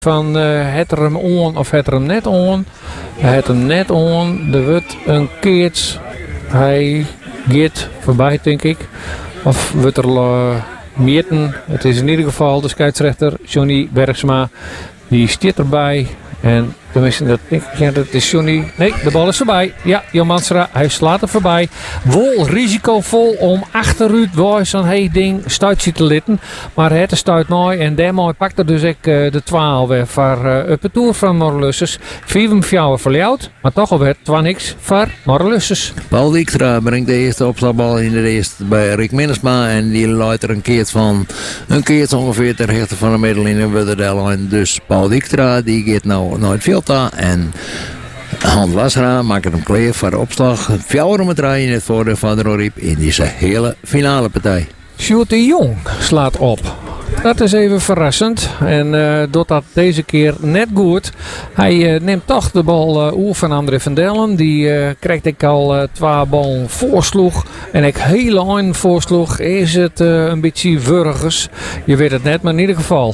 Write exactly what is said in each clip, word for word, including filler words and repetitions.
van uh, het er hem on of het er hem net on. Het hem net on. Er wordt een keertje. Hij gaat voorbij, denk ik. Of wordt er uh, mieten. Het is in ieder geval de scheidsrechter Johnny Bergsma. Die stiert erbij. En tenminste, dat, ik, ja, dat is Johnny. Nee, de bal is voorbij. Ja, Jan Manstra, hij slaat er voorbij. Wel risicovol om achteruit waar zo'n hey ding stuitje te litten. Maar het stuit mooi en daarmee pakt er dus ik uh, de twaalf weer voor uh, up het toer van Morrelusses. vier vier verleid, maar toch alweer twee niks voor Morrelusses. Paul Dijkstra brengt de eerste opslagbal in de eerste bij Rick Minnesma. En die luidt er een keert van een keert ongeveer ter rechter van de middenlijn in Wudderdel. Dus Paul Dijkstra die gaat nou naar het veld. En Hans Wassera maakt hem klaar voor de opslag. Fjouwer met rijden in het voordeel van de Roriep in deze hele finale partij. Sjoerd de Jong slaat op. Dat is even verrassend. En uh, doet dat deze keer net goed. Hij uh, neemt toch de bal uh, oer van André van Dellen. Die uh, krijgt ik al uh, twee ballen voorsloeg. En ik heel lang voorsloeg. Is het uh, een beetje wurgers. Je weet het net, maar in ieder geval.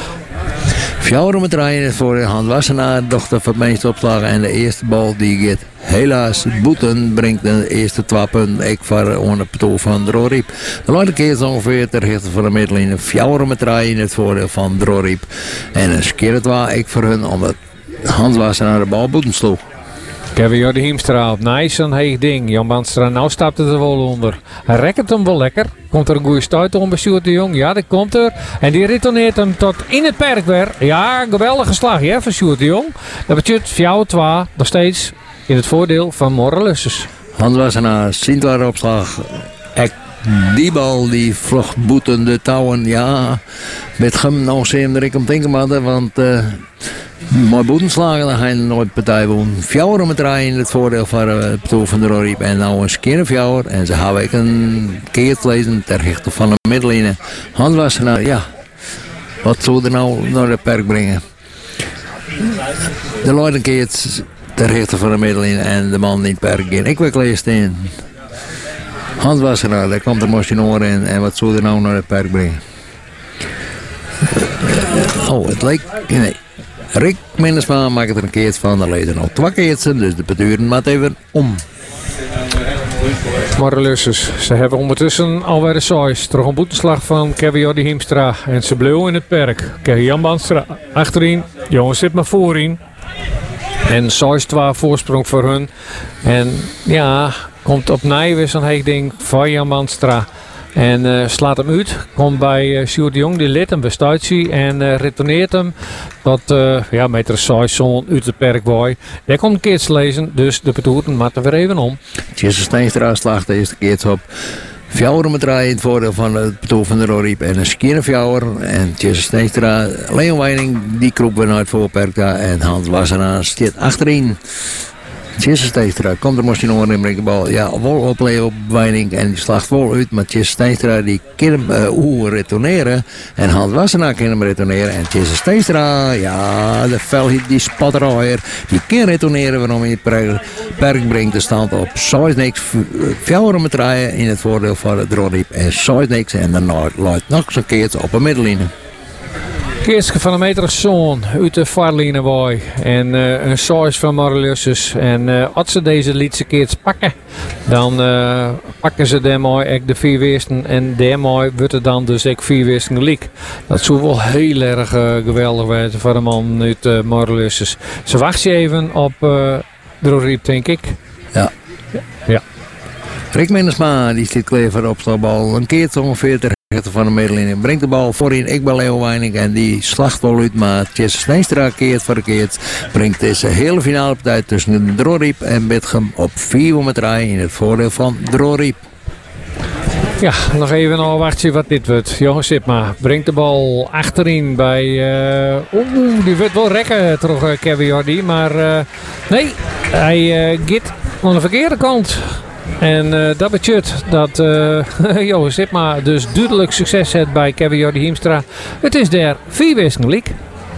Fjouwer met rijden voor Hans Wassenaar, dochter van het meeste opslagen. En de eerste bal die gaat helaas boeten, brengt de eerste twee punten. Ik voor onder het toer van Droriep. De laatste keer is ongeveer ter rechter van de middenlijn. Fjouwer met rijden in het voordeel van Droriep. En een keer het waar ik voor hun omdat Hans Wassenaar de bal boeten sloeg. Kevin Jordi Hiemstra op nice een heeg ding. Jan Banstra, nou stapt het er wel onder. Hij rekt hem wel lekker. Komt er een goede stuit om bij Sjoerd de Jong? Ja, dat komt er. En die retourneert hem tot in het perk weer. Ja, een geweldige slag hè, van Sjoerd de Jong. Dat betekent vier twee nog steeds in het voordeel van Morrelusses. Hans Wassenaar, Sint-Waar opslag. Ek, die bal die vloog boeten de touwen. Ja, met hem nou zeer dat ik hem denken hadden, want... Uh, mooi boetenslagen, dan ga je nooit partij wonen. Fjouwer met rijden in het voordeel van het uh, toer van de Roriep. En nou een keer een fjouwer. En ze hebben ik een keer lezen ter rechter van de middenlijn. Hans Wassenaar, ja. Wat zou er nou naar het perk brengen? De luid een keer ter rechter van de middenlijn. En de man niet perk in. Ik wil lezen in. Hans Wassenaar, daar komt de machine in. En wat zou er nou naar het perk brengen? Oh, het lijkt... Nee. Rick Minnesma maakt er een keertje van. Dan lezen al twee keertjes. Dus de beduren maar even om. Morrelusses. Ze hebben ondertussen alweer de saus. Terug een boetenslag van Kevin Jordi Hiemstra. En ze bleef in het perk. Kevin Jan Banstra achterin. Jongens zit maar voorin. En saus twee voorsprong voor hun. En ja, komt op Nijwes een heeg ding van Jan Banstra. En uh, slaat hem uit. Komt bij uh, Sjoerd de Jong. Die lid hem bestuit en uh, retourneert hem. Dat uh, ja, meter Saison uit de perkboy. Daar komt een keertje lezen. Dus de betoeten maakt er weer even om. Jesse Steenstra slaagt de eerste keertje op. Fjouwer met rijden in het voordeel van het betoel van de Roriep. En een skine fjouwer. En Jesse Steenstra. Leon Weining. Die kroep weer naar het voorperk daar. En Hans Wassenaar zit achterin. Jesse Steenstra komt er misschien nog in de bal. Ja, wel opleven op Weining en die slaagt wel uit. Maar Jesse Steenstra die kan hem uh, oer retourneren. En Hans Wassenaar kan hem retourneren. En Jesse Steenstra, ja, de fel die spatterooier. Die kan retourneren waarom hij het perk, perk brengt de stand op. Zoals niks. Fjouwer met rijden in het voordeel van het Roriep. En zoals niks. En dan luidt nog zo'n keertje op een middenlijn. Keertje van een meter zoon uit de vaarlijnen boy. En uh, een saus van Morrelusses. En uh, als ze deze liedse keertje pakken, dan uh, pakken ze daarmee ook de vier westen. En daarmee wordt het dan dus ook vier westen leek. Dat zou wel heel erg uh, geweldig zijn voor de man uit uh, Morrelusses. Ze wachten even op uh, de Roriep, denk ik. Ja. Ja. Rick Minnesma, die zit klaar voor de opslagbal. Een keertje ongeveer ter van de middenlijn. Brengt de bal voorin. Ik ben Leo Weining. En die slacht wel uit. Maar Jesse Steenstra keert voor de keert. Brengt deze hele finale partij tussen de Droriep en Bitgem op vier met rijden in het voordeel van Droriep. Ja, nog even al wachten wat dit wordt. Jongens Sipma brengt de bal achterin bij... Uh, Oeh, die wordt wel rekken terug uh, Kevin Jordi. Maar uh, nee, hij uh, gaat aan de verkeerde kant. En uh, dat betekent dat uh, Johan Sipma dus duidelijk succes heeft bij Kevin Jordi Hiemstra. Het is daar vier weken leek.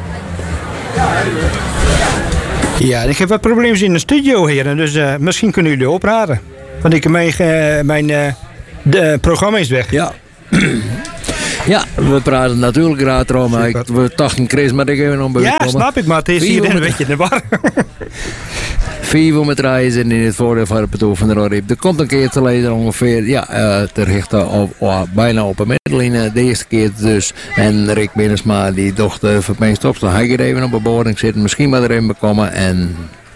Ja, ik heb wat problemen in de studio, heren. Dus uh, misschien kunnen jullie opraden. Want ik mijn, uh, mijn uh, de, uh, programma is weg. Ja. Ja, we praten natuurlijk graag erom. Maar ik, we dachten Chris, maar ik even nog bij Ja, snap ik, maar het is hier een beetje in de war. Vier met rijden zijn in het voordeel van het betoog van de Rorip. Er komt een keer te lezen ongeveer, ja, uh, te richten op, op, bijna op een middellijne. De eerste keer dus. En Rick Minnesma, die dochter van mijn stopstel. Hij gaat even op een boarding zitten, misschien maar erin bekomen. En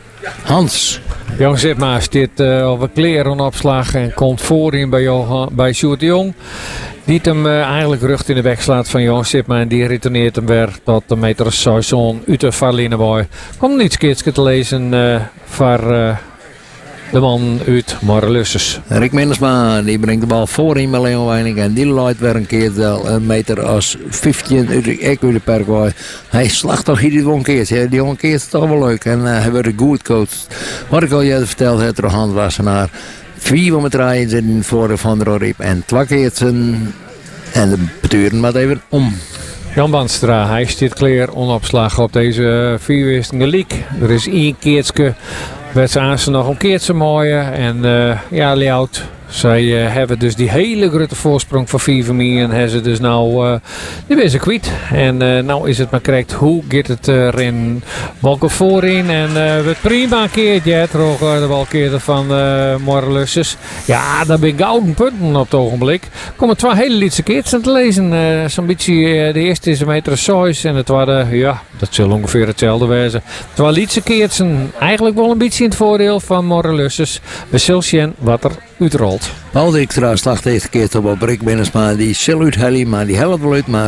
Hans. Jong Zitma staat uh, op een klerenopslag en komt voorin bij, Johan, bij Sjoerd de Jong. Die hem uh, eigenlijk rug in de weg slaat van Jong Zitma. En die retourneert hem weer tot de meter Saison uit de Varlineboy. Komt niets keertje te lezen uh, voor uh, de man uit Marlusses. Rick Minnesma die brengt de bal voorin bij Leon Weining. En die leidt weer een keer wel een meter als vijftien uit de ek uit de Perkwaai. Hij slacht toch hier een keertje. Die jongen keert toch wel leuk. En uh, hij wordt een goed coach. Wat ik al je verteld heb, door Hans Wassenaar. Vier met rijden zijn in het voordeel van de Rorip. En twakkeert zijn. En de beturen maar even om. Jan Banstra, hij staat klaar onopslag op deze vierwistige league. Er is één keertje. Werd ze aan ze nog een keertje mooie. En uh, ja, Leout. Zij uh, hebben dus die hele grote voorsprong van vier van mij. En hebben ze dus nou uh, die ben ze kwijt. En uh, nou is het maar correct. Hoe gaat het erin? Balken voorin. En uh, het prima keert. Ja, toch uh, de balkeerder van uh, Marlusses. Ja, daar ben ik gouden punten op het ogenblik. Er komen twee hele lietse keertjes aan te lezen. Uh, Zo'n beetje, uh, de eerste is een meter Sois. En het tweede, ja, dat zal ongeveer hetzelfde wezen. Twee lietse keertjes. Eigenlijk wel een beetje in het voordeel van Marlusses. We zullen zien wat er uitrolt. Paul Dijkstra slacht heeft gekeerd op Rick Minnesma. Die zal uithellen, maar die helpt wel uit. Maar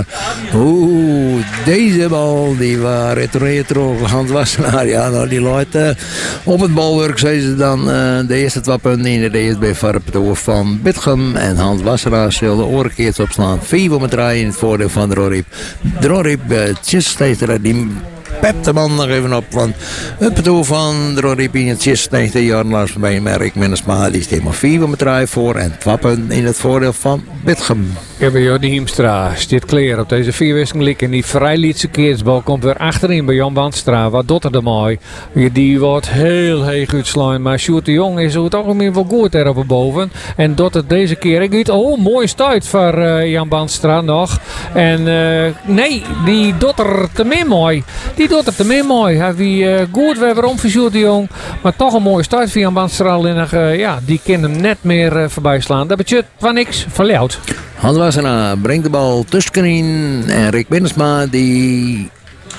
oeh, deze bal die was retourneerd over Hans Wassenaar. Ja, nou, die leidt uh, op het balwerk. Zijn ze dan uh, de eerste twee punten in de eerste bij Varpetoor van Bitgem. En Hans Wassenaar zal de orenkeerts opslaan. Vier met rijden in het voordeel van de Rorip. De Rorip, uh, tjus steeds er die pep de man nog even op. Want het betoog van de Rorip in het zestigste jaar langs bij Rick Minnesma. Die steekt maar vier met rijden voor. En twee punten in het voordeel van Bitgem. Ja, bij Jordi Hiemstra staat klaar op deze vierwisseling. En die vrij lietse keersbal komt weer achterin bij Jan Banstra. Wat doet er dan mooi? Die wordt heel heeg uitslaan. Maar Sjoerd de Jong is het ook weer wel goed daar op boven. En doet het deze keer. Ik weet, oh, mooi stuit voor uh, Jan Banstra nog. En uh, nee, die doet er te min mooi. Die doet er te min mooi. Hij wie uh, goed weer om voor Sjoerd de Jong. Maar toch een mooie stuit voor Jan Banstra. En uh, ja, die kan hem net meer uh, voorbij slaan. Dat betekent van niks verleid. Hans Wassenaar brengt de bal tussenin. En Rick Minnesma die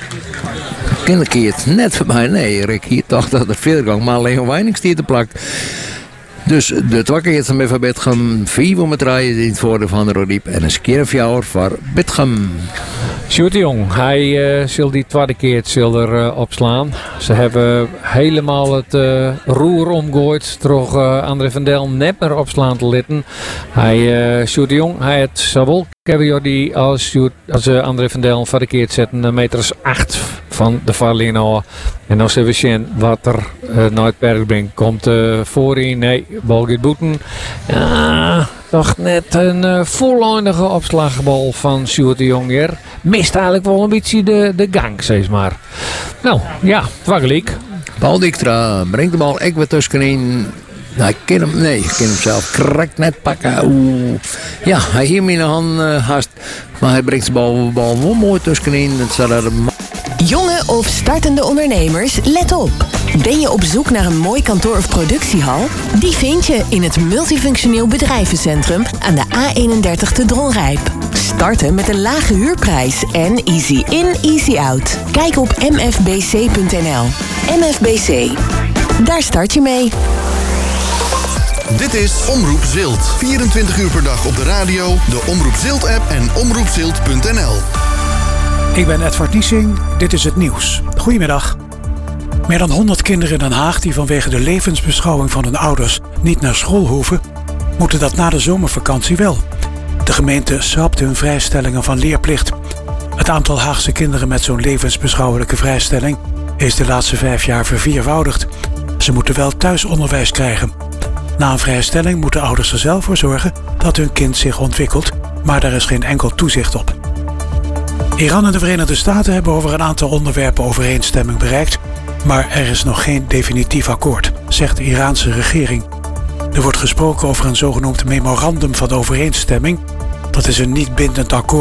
kinderkeert net voorbij. Nee, Rick hier toch dat er veel gang. Maar Leon Weining stiert de plak. Dus de twakkeert van bij Bitgem. Vier met rijden in het voordeel van de Rorip. En een skeerfjouwer voor Bitgem. Sjoerd de Jong, hij uh, zal die tweede keer zal er uh, opslaan. Ze hebben helemaal het uh, roer omgooid. Terug uh, André van Del net meer opslaan te litten. Hij, uh, Sjoerd de Jong, hij het zowel Jordi als, als uh, André van Del voor de keer zetten. Uh, meters acht van de Varlino. En als we zien wat er uh, naar het perk brengt. Komt uh, voorin, nee, bal gaat boeten. Ja, toch net een uh, voleindige opslagbal van Sjoerd de Jong hier. Mist eigenlijk wel een beetje de, de gang, zeg maar. Nou, ja, het was gelijk. Paul Dijkstra brengt de bal echt weer tussenin. Hij kan hem, nee, hij kan hem zelf correct net pakken. Oeh. Ja, hij hier in de hand uh, haast. Maar hij brengt de bal, bal wel mooi tussenin. Het zal er een... Jonge of startende ondernemers, let op. Ben je op zoek naar een mooi kantoor of productiehal? Die vind je in het multifunctioneel bedrijvencentrum aan de A eenendertig te Dronrijp. Starten met een lage huurprijs en easy in, easy out. Kijk op m f b c punt n l. M F B C. Daar start je mee. Dit is Omroep Zilt. vierentwintig uur per dag op de radio, de Omroep Zilt app en omroep zilt punt n l. Ik ben Edward Niesing, dit is het nieuws. Goedemiddag. Meer dan honderd kinderen in Den Haag die vanwege de levensbeschouwing van hun ouders niet naar school hoeven, moeten dat na de zomervakantie wel. De gemeente schrapt hun vrijstellingen van leerplicht. Het aantal Haagse kinderen met zo'n levensbeschouwelijke vrijstelling is de laatste vijf jaar verviervoudigd. Ze moeten wel thuisonderwijs krijgen. Na een vrijstelling moeten ouders er zelf voor zorgen dat hun kind zich ontwikkelt, maar daar is geen enkel toezicht op. Iran en de Verenigde Staten hebben over een aantal onderwerpen overeenstemming bereikt, maar er is nog geen definitief akkoord, zegt de Iraanse regering. Er wordt gesproken over een zogenoemd memorandum van overeenstemming. Dat is een niet bindend akkoord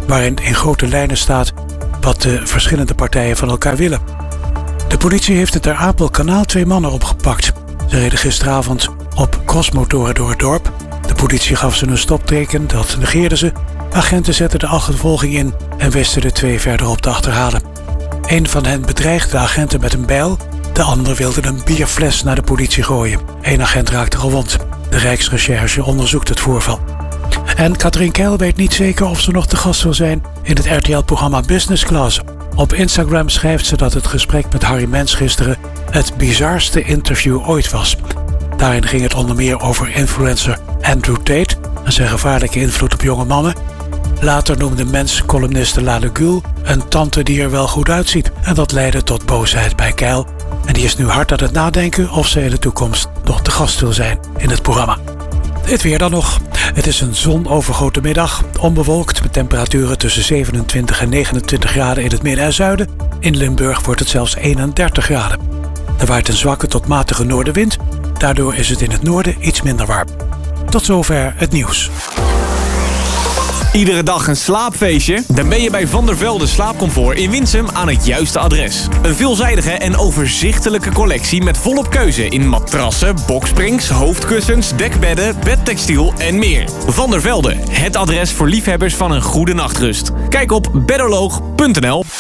waarin in grote lijnen staat wat de verschillende partijen van elkaar willen. De politie heeft het Ter Apel kanaal twee mannen opgepakt. Ze reden gisteravond op crossmotoren door het dorp. De politie gaf ze een stopteken, dat negeerden ze. Agenten zetten de achtervolging in en wisten de twee verderop te achterhalen. Een van hen bedreigde de agenten met een bijl. De ander wilde een bierfles naar de politie gooien. Eén agent raakte gewond. De Rijksrecherche onderzoekt het voorval. En Katrien Keil weet niet zeker of ze nog te gast wil zijn in het R T L-programma Business Class. Op Instagram schrijft ze dat het gesprek met Harry Mens gisteren het bizarste interview ooit was. Daarin ging het onder meer over influencer Andrew Tate en zijn gevaarlijke invloed op jonge mannen. Later noemde Mens columniste Lale Gül een tante die er wel goed uitziet. En dat leidde tot boosheid bij Keil. En die is nu hard aan het nadenken of ze in de toekomst nog te gast wil zijn in het programma. Het weer dan nog. Het is een zonovergoten middag. Onbewolkt met temperaturen tussen zevenentwintig en negenentwintig graden in het midden en zuiden. In Limburg wordt het zelfs eenendertig graden. Er waait een zwakke tot matige noordenwind. Daardoor is het in het noorden iets minder warm. Tot zover het nieuws. Iedere dag een slaapfeestje? Dan ben je bij Van der Velde Slaapcomfort in Winsum aan het juiste adres. Een veelzijdige en overzichtelijke collectie met volop keuze in matrassen, boksprings, hoofdkussens, dekbedden, bedtextiel en meer. Van der Velde, het adres voor liefhebbers van een goede nachtrust. Kijk op bedderloog punt n l.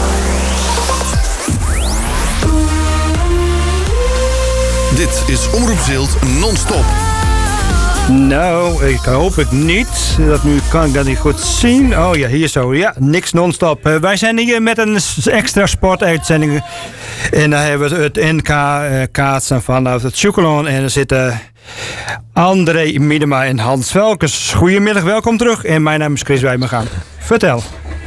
Dit is Omroep Zilt non-stop. Nou, ik hoop het niet. Dat nu kan ik dat niet goed zien. Oh ja, hier zo. Ja, niks non-stop. Uh, wij zijn hier met een extra sportuitzending. En daar hebben we het N K uh, kaatsen vanuit het Sjoekelon. En er zitten André Miedema en Hans Velkens. Goedemiddag, welkom terug. En mijn naam is Chris Wijmergaan. Vertel.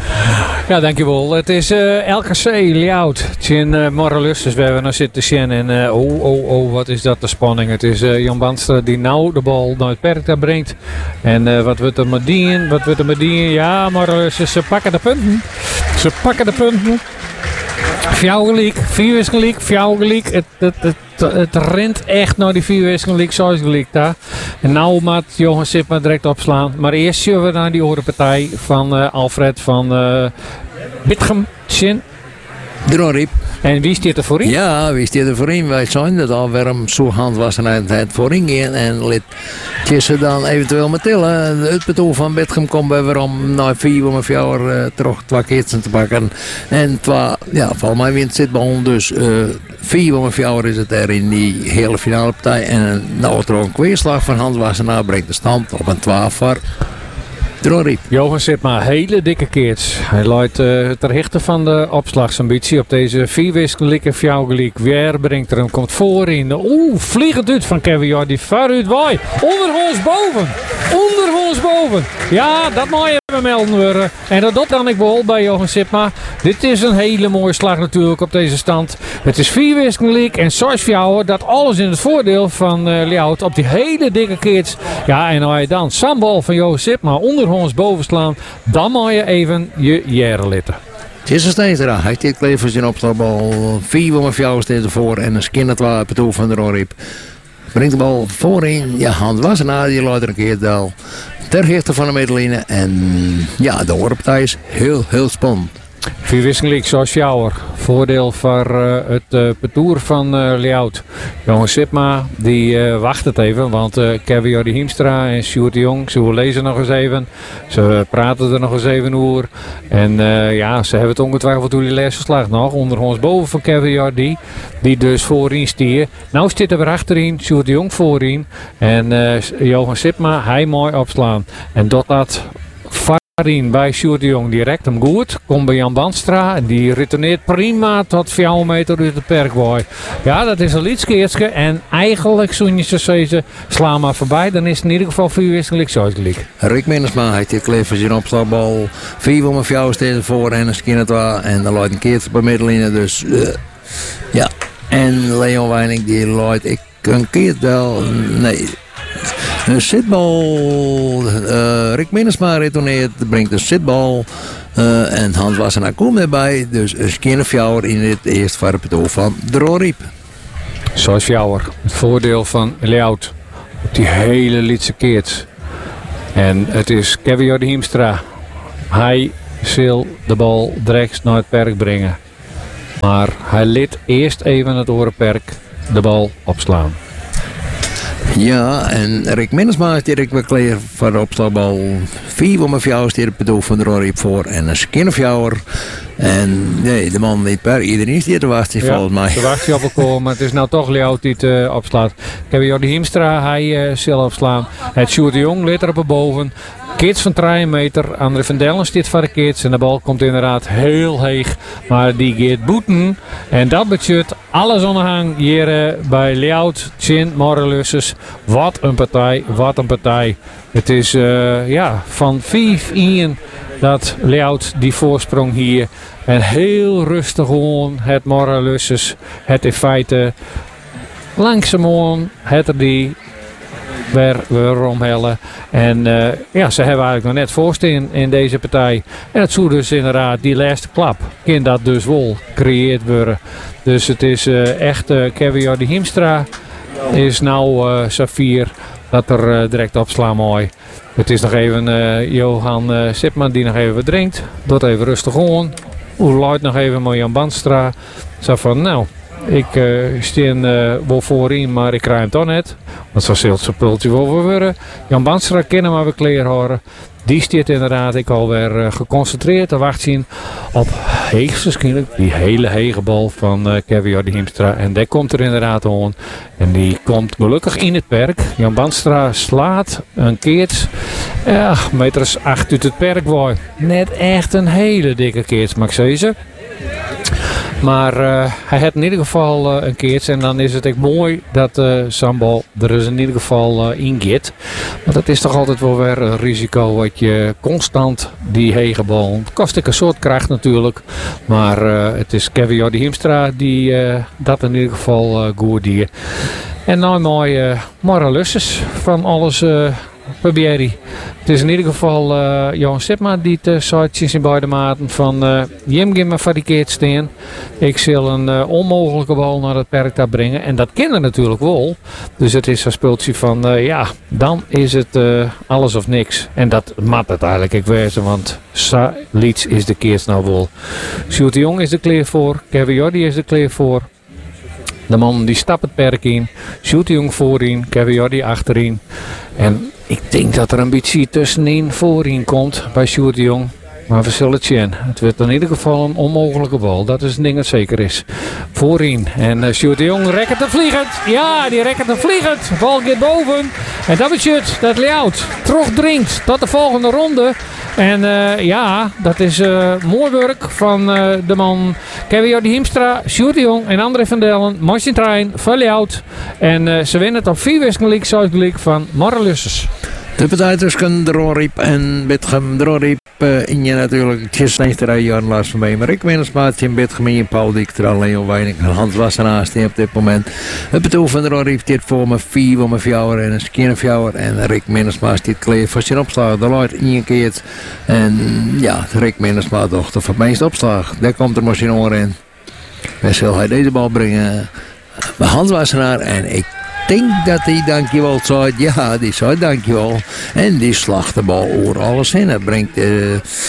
Ja, dankjewel. Het is uh, L K C Ljout. Het is in uh, Morrelus, dus we hebben nog zitten zien. En uh, oh, oh, oh, wat is dat de spanning. Het is uh, Jan Banstra die nou de bal naar het perk brengt. En uh, wat wordt er met die? Wat wordt er met die? Ja, Morrelus, ze pakken de punten. Ze pakken de punten. Fjouwgelijk, vierwisgelijk, fjouwgelijk. Het, het, het, het rent echt naar die vierwisgelijk, zoals gelijk daar. En nou moet Johan Sipma direct opslaan. Maar eerst zullen we naar die horenpartij van uh, Alfred van uh, Bitgem. Chin. Dronriep. En wie staat er voorin? Ja, wie staat er voorin? Wij zijn dat al waarom zo hand was en het voorin gaan. En liet ze dan eventueel met tillen. Het betoel van Bitgem komt bij waarom na vier om een jaar uh, terug twee keertsen te pakken. En twee, ja, volgens mij wint zitbal. Dus uh, vier om een jaar is het er in die hele finale partij. En nou er ook een kweerslag van Hans Wassenaar brengt de stand op een twaalf voor. Dronriep. Johan Sipma, hele dikke keerts. Hij luidt uh, ter hichte van de opslagsambitie op deze vierwisgelijke fjouwgelijk. Weer brengt er hem, komt voorin. Oeh, vliegend uit van Kevin Jordi. Vooruit, waai. Onder ons boven. Onder ons boven. Ja, dat moet je even melden worden. En dat doet dan ik wel bij Johan Sipma. Dit is een hele mooie slag natuurlijk op deze stand. Het is vierwisgelijk en zes fjouwen. Dat alles in het voordeel van uh, Ljout op die hele dikke keerts. Ja, en als je dan sambal van Johan Sipma onder ons boven slaan, dan moet je even je jaren litten. Het is een steeds raar. Hij heeft klevers in opslagbal. Vier om een fjouw staat ervoor en een skin het waar op het hoofd van de Ronriep. Brengt de bal voorin. Ja, Hans Wassenaar die laat er een keer dal. Ter hichte van de middenlijnen. En ja, de horenpartij is heel, heel spannend. Vierwisgelijk zoals jouwer. Voordeel voor uh, het uh, parcours van uh, Ljout. Johan Sipma die uh, wacht het even. Want uh, Kevin Jordi Hiemstra en Sjoerd de Jong. Ze lezen nog eens even. Ze praten er nog eens even over. En uh, ja, ze hebben het ongetwijfeld hoe die lesverslag nog. Onder ons boven van Kevin Jordi. Die dus voorin stier. Nou zit er weer achterin. Sjoerd de Jong voorin. En uh, Johan Sipma, hij mooi opslaan. En dat dat bij Sjoerd de Jong direct hem goed. Komt bij Jan Banstra. Die retourneert prima tot vier meter uit de perkboy. Ja, dat is een lietskeertje. En eigenlijk, zo'n je zo zeggen, sla maar voorbij. Dan is het in ieder geval vierwisgelijk zoals gelijk. Rick Minnesma heeft dit klevers in opslagbal. Vier om een fjouw steeds voor en een skin het waar. En dan luidt een keertje bij middenlijnen. Dus uh, ja. En Leon Weining die luidt ik een keer wel. Nee. Een zitbal. Uh, Rick Minnesma retourneert, brengt een zitbal. Uh, en Hans Wassenaar komt erbij. Dus een skin fjouwer in het eerste varpendoel van Dronriep. Zoals fjouwer. Het voordeel van Ljout. Op die hele lietse keert. En het is Kevin Jordi Hiemstra hij zal de bal direct naar het perk brengen. Maar hij liet eerst even het orenperk de bal opslaan. Ja, en Rick Minnesma is direct weer klaar voor de opslagbal. Vier van mijn vrouw is direct bedoeld van de Roriep voor. En een skinnervjouwer. En nee, de man niet per. Iedereen is die er was, die ja, volgens mij. Ze wacht je op elkaar, maar het is nou toch Leeuw die het uh, opslaat. Ik heb Jordi Hiemstra, hij uh, zal opslaan. Het Sjoerd de Jong ligt er op boven. Kids van drie meter. André van Dellen zit voor de kids. En de bal komt inderdaad heel heeg. Maar die gaat boeten. En dat betekent alles onderhang hier uh, bij Leout, Chin, Morrelusses. Wat een partij, wat een partij. Het is uh, ja, van vijf één dat Leout die voorsprong hier. En heel rustig gewoon het Morrelusses. Het in feite langzaam het er die weer, weer omhellen. En uh, ja, ze hebben eigenlijk nog net voorstaan in deze partij. En het zou dus inderdaad die laatste klap. Kan dat dus wel gecreëerd worden. Dus het is uh, echt uh, Kevin Jordi Hiemstra is nou uh, Safir dat er uh, direct opslaan mooi. Het is nog even uh, Johan uh, Sipman die nog even wat drinkt. Doet even rustig aan. Hoe luidt nog even met Jan Bandstra. Zo van nou. Ik uh, steen uh, wel voorin, maar ik krijg hem toch net. Want zo zult zijn pultje wel worden. Jan Bandstra kennen maar weer kleer horen. Die staat inderdaad ik alweer uh, geconcentreerd te wachten op heegstwaarschijnlijk die hele hege bal van uh, Kevin Jordi Hiemstra. En die komt er inderdaad aan. En die komt gelukkig in het perk. Jan Bandstra slaat een keert. Ja, meters acht uit het perk. Boy. Net echt een hele dikke keert, mag ik zeggen. Maar uh, hij heeft in ieder geval uh, een keertje. En dan is het echt mooi dat uh, Sambal er is in ieder geval uh, in gaat. Want het is toch altijd wel weer een risico wat je constant die hege bal. Het kost ik een soort kracht natuurlijk. Maar uh, het is Kevin Jordi Hiemstra die uh, dat in ieder geval uh, goed die. En nou mooi uh, Morrelusses van alles uh, probeer. Het is in ieder geval uh, Johan Sipma die het uh, zei in beide maten van uh, Jim Gimmer van die keert staan. Ik zal een uh, onmogelijke bal naar het perk daar brengen. En dat kennen natuurlijk wel. Dus het is een speeltje van uh, ja, dan is het uh, alles of niks. En dat mat het eigenlijk ik wezen, want Leeds is de keert nou wel. Sjoerd de Jong is er klaar voor. Kevin Jordi is er klaar voor. De man die stapt het perk in. Sjoerd de Jong voorin. Kevin Jordi achterin. En ik denk dat er een beetje tussenin voorin komt bij Sjoerd de Jong. Maar we zullen het zien. Het wordt in ieder geval een onmogelijke bal. Dat is een ding dat zeker is. Voorin. En uh, Sjoerd de Jong rekkert en vliegend. Ja, die rekkert en vliegend. De bal gaat boven. En dat betekent dat Leout terugdringt tot de volgende ronde. En uh, ja, dat is uh, mooi werk van uh, de man Kevin Jordi Hiemstra, Sjoerd de Jong en André van Dellen. Martin Trein, van Leout. En uh, ze winnen het op vier wisselgelijk, Zuidgelijk van Morrelusses. De partij tussen Dronriep en Bitgem. Dronriep uh, in je natuurlijk het gisteren jaren last van mij. Maar ik ben een smaatje in Bitgem in Paul Dikter, alleen weinig. Hans Wassenaars op dit moment. Het bedoel van Dronriep dit voor me vier voor mijn fjouwer en een skinnerfjouwer. En Rick Minnesma dit kleed voor zijn opslag. De luid ingekeerd. En ja, Rick Minnesma dochter van meest opslag. Daar komt er maar zijn oor in. Wij zal hij deze bal brengen bij Hans Wassenaar. En ik Ik denk dat hij dankjewel zei. Ja, die zei dankjewel. En die slacht de bal over alles in. Het brengt uh,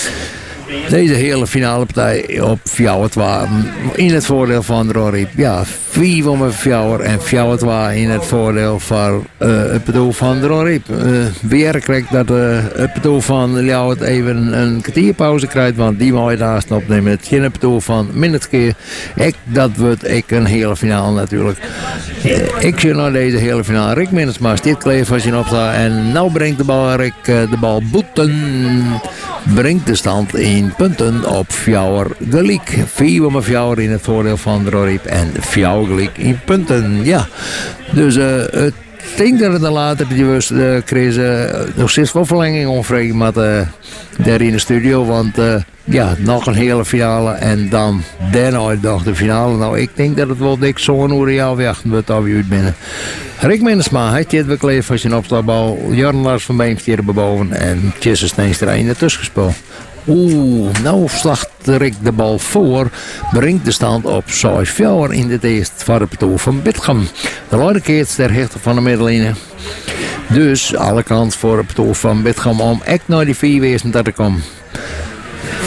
deze hele finale partij op Fjouwertwa in het voordeel van Roriep. Ja, vier van mijn Fjouwer en Fjouwertwa in het voordeel van uh, het bedoel van Roriep. Uh, weer krijgt dat uh, het bedoel van Ljouwert even een kwartierpauze krijgt, want die moet je daarst opnemen. Het geen bedoel van minder keer. Ik, dat wordt ik een hele finale natuurlijk. Uh, ik zie naar deze hele finale. Rick Minnesma dit kleef als je opstaat. En nou brengt de bal Rick uh, de bal boeten. Brengt de stand in punten op Fjouwer gelijk. Vier van mijn Fjouwer in het voordeel van Roriep en Fjouwer gelijk in punten. Ja, dus uh, het ik denk dat het dan later die we uh, kregen uh, nog steeds wel verlenging onvregen met uh, daar in de studio. Want uh, ja, nog een hele finale en dan daarna nog de finale. Nou, ik denk dat het wel dik zo'n uur jaar wachten wordt als we uit binnen. Rick Minnesma, hij heeft weer kleef als je een opslagbal. Jorn Lars van Beemstier boven en Tjesse Steenstra in de tussenspel. Oeh, nou slacht Rick de bal voor. Brengt de stand op zes vier in de eerste voor het betoog van Bitgem. De luide keert ter rechter van de middenlijn. Dus alle kans voor het betoog van Bitgem om echt naar die vier wezen te komen.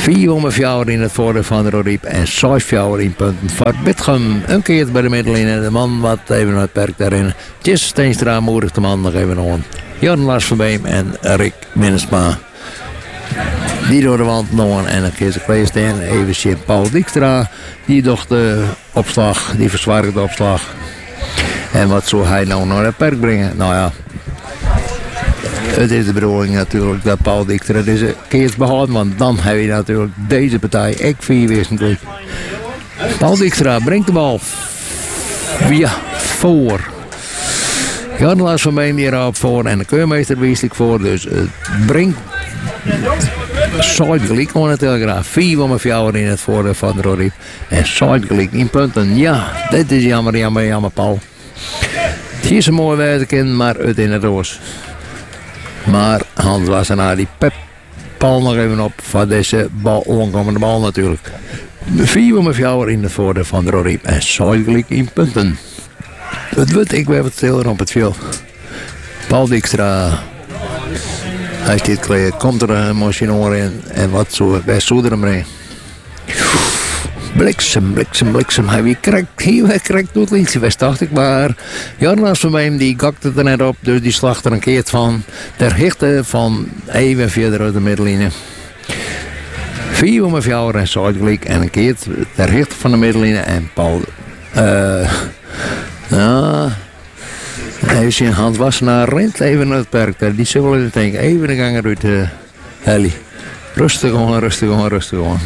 vier om fjouwer in het voordeel van de Roriep en zes fjouwer in punten voor Bitgum. Een keer bij de middenlijn de man wat even uit het perk daarin. Tjesse Steenstra, moedig de man nog even aan. Jan Lars van Beem en Rick Minnesma. Die door de wand nog en dan keer ze kleesteen. Even zien Paul Dijkstra. Die doch de opslag, die verzwaart de opslag. En wat zou hij nou naar het perk brengen? Nou ja. Het is de bedoeling natuurlijk dat Paul Dijkstra deze keer behoudt. Want dan heb je natuurlijk deze partij. Ik vier wisselijk. Paul Dijkstra brengt de bal. Ja, voor. Jan Lars van Beem hier op voor. En de keurmeester weeselijk voor. Dus het brengt Zuidgelijk aan het telegraaf. Vier om een fjouwer in het voordeel van de Roriep. En Zuidgelijk in punten. Ja, dit is jammer, jammer, jammer, Paul. Het is een mooi werken, maar het in het roos. Maar Hans was erna die pep Paul nog even op van deze bal, onkomende bal natuurlijk. Vier om een fjouwer in het voordeel van de Roriep. En Zuidgelijk in punten. Het wordt ik weer wat stil op het veld. Paul Dijkstra. Hij staat klaar, komt er een machine in en wat zo, bij Soederen mee. Bliksem, bliksem, bliksem. Hij weer krijgt, hij weer krijgt tot links west, dacht ik. Maar Jarnas van mij, die gakte er net op, dus die slacht er een keer van. Ter hichte van even verder uit de middenlijn. Vier om een fjouwer en Zuidgelijk en een keer ter hichte van de middenlijn. En Paul, uh, ja... Hij zijn Hans Wassenaar rent even naar het perk. Die zullen het denken. Even de gang uit de heli. Rustig aan, rustig aan, rustig aan.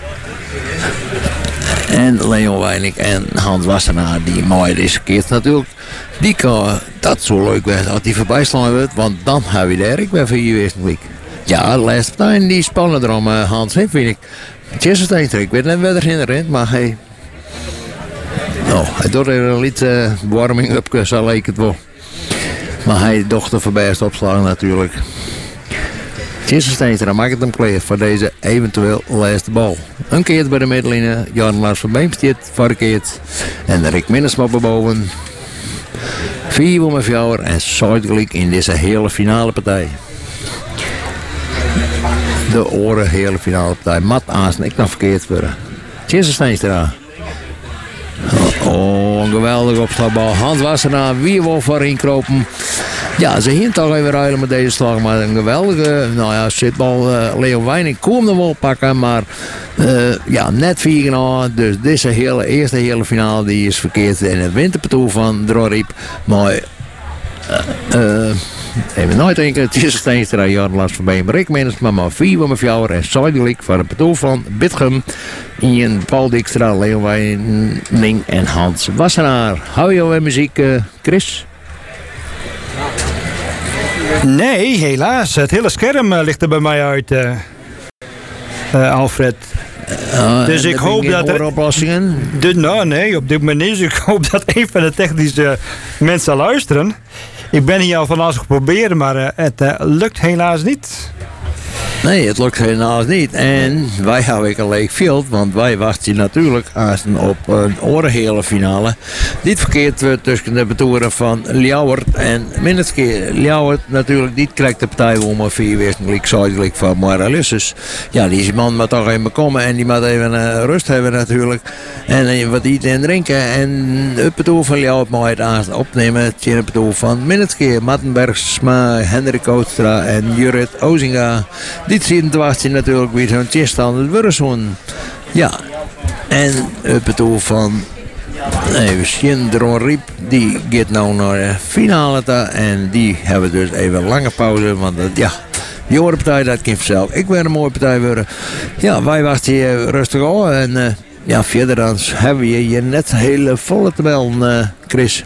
En Leon Weinig en Hans Wassenaar, die mooi deze keer natuurlijk. Die kan, dat zo leuk zijn als die voorbij slaan wordt. Want dan hebben we daar ik ben voor je wezenlijk. Ja, de laatste partij die spannen erom, uh, Hans, vind ik. Tjesse Steenstra, ik weet niet wat er in rent, maar hij... Oh, hij doet er een lied uh, warming up, zo leek het wel. Maar hij dochter voorbij is opslagen natuurlijk. Tjesse Steenstra maakt het hem klaar voor deze eventueel laatste bal. Een keer bij de middenlijn, Jan Lars van Beem stiet voor de keer. En Rick Minnesma boven. Vier om een fjouwer en Zuidgelijk in deze hele finale partij. De oren hele finale partij. Mat Aansen, ik nog verkeerd worden. Tjesse Steenstra. Oh, een geweldige opslagbal. Hans Wassenaar, wie wil voorin kropen. Ja, ze hint toch even ruilen met deze slag. Maar een geweldige, nou ja, zitbal. Uh, Leo Weining kon hem wel pakken. Maar uh, ja, net vier gedaan. Dus deze hele, eerste hele finale die is verkeerd in het winterpartoe van de Roriep. Maar... Uh, uh, Even nooit denken, het is Steenstra, Jan Lars van Beem, Rick Minnesma, maar vier om een fjouwer en Zuidgelijk voor het bedoel van Bitgum. Ian, Paul Dijkstra, Leon Weining en Hans Wassenaar. Hou je alweer muziek, uh, Chris? Nee, helaas. Het hele scherm uh, ligt er bij mij uit, uh, uh, Alfred. Uh, dus ik hoop dat er... oplossingen? De, nou, nee, op dit moment niet. Ik hoop dat een van de technische mensen luisteren. Ik ben hier al van alles geprobeerd, maar uh, het uh, lukt helaas niet. Nee, het lukt helaas niet. En wij hebben een leeg veld, want wij wachten natuurlijk op een orenhele finale. Dit verkeerd wordt tussen de betoeren van Ljouwert en Minneske. Ljouwert natuurlijk, die krijgt de partij om een vier wezenlijk Zuidelijk van Moralussus. Ja, die man moet toch even komen en die moet even uh, rust hebben natuurlijk. En uh, wat eten en drinken. En het betoer van Ljouwert moet het aan opnemen. Het is het betoer van Minneske, Mattenbergsma, Hendrik Oudstra en Jurrit Ozinga. Dit zien was hij natuurlijk weer zo'n tjesstand het Wurreshoen. Ja, en het betoel van even zien, de Roriep, die gaat nou naar de finale ta, en die hebben dus even een lange pauze, want dat, ja, die andere partij, dat kan vanzelf. Ik ben een mooie partij worden. Ja, wij was hier rustig aan en uh, ja, verder dan hebben we hier net hele volle tabel, uh, Chris.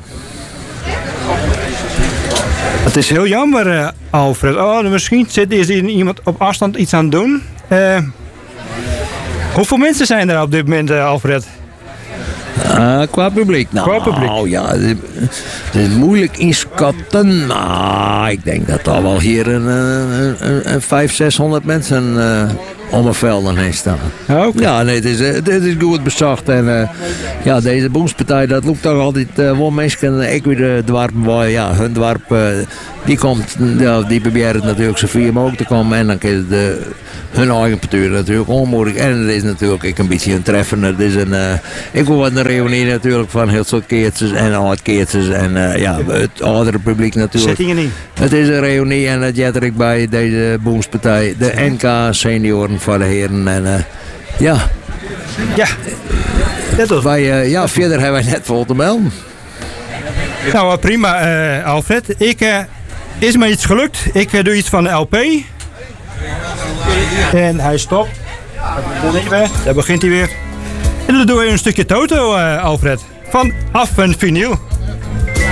Het is heel jammer, uh, Alfred. Oh, misschien zit is iemand op afstand iets aan het doen. Uh, hoeveel mensen zijn er op dit moment, uh, Alfred? Uh, qua publiek? Nou, qua publiek. Nou ja, het is moeilijk inschatten. Maar ik denk dat er wel hier een, een, een, een vijfhonderd, zeshonderd mensen uh, om een velden heen staan. Ja, okay. Ja, nee, het is, het is goed bezocht. En uh, ja, deze boemspartij, dat loopt toch altijd uh, wel mensen, ik weer de dwarpen waar, ja, hun dwarp, uh, die komt, ja, die proberen natuurlijk zoveel mogelijk te komen en dan kun de hun eigen partij natuurlijk onmogelijk. En het is natuurlijk ik een beetje een treffende. Het is een, uh, ik wil wat een reunie natuurlijk van heel soort keertjes en oud-keertjes en uh, ja, het oudere publiek natuurlijk. Zit je niet? Het is een reunie en dat jet ik bij deze boemspartij, de N K senioren van de heren en uh, ja. Ja, dat was. Wij, uh, ja, verder hebben wij net vol te melden. Nou, prima, uh, Alfred. Ik, uh, is me iets gelukt. Ik uh, doe iets van de L P. En hij stopt. Daar begint hij weer. En dan doen we een stukje Toto, uh, Alfred. Van Af en Vinyl.